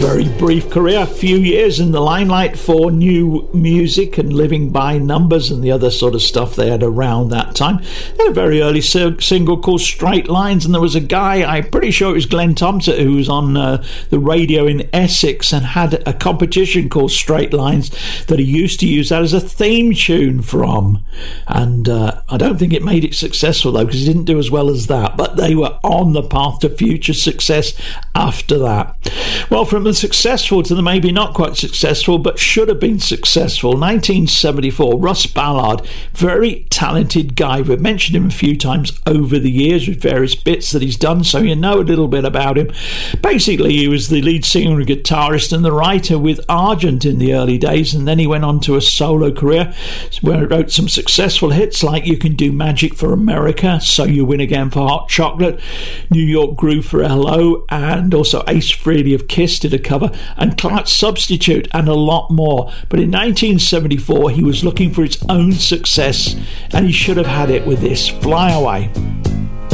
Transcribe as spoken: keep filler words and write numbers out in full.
very brief career, a few years in the limelight for new music and Living by Numbers and the other sort of stuff they had around that time. They had a very early single called Straight Lines, and there was a guy, I'm pretty sure it was Glenn Thompson, who was on uh, the radio in Essex and had a competition called Straight Lines that he used to use that as a theme tune from. And uh, I don't think it made it successful though, because he didn't do as well as that, but they were on the path to future success after that. Well, from the successful to the maybe not quite successful but should have been successful, nineteen seventy-four, Russ Ballard, very talented guy. We've mentioned him a few times over the years with various bits that he's done, so you know a little bit about him. Basically, he was the lead singer and guitarist and the writer with Argent in the early days, and then he went on to a solo career where he wrote some successful hits like You Can Do Magic for America, So You Win Again for Hot Chocolate, New York Groove for Hello, and also Ace Frehley of Kiss did a cover, and Clark's Substitute, and a lot more. But in nineteen seventy-four he was looking for his own success, and he should have had it with this, Fly Away.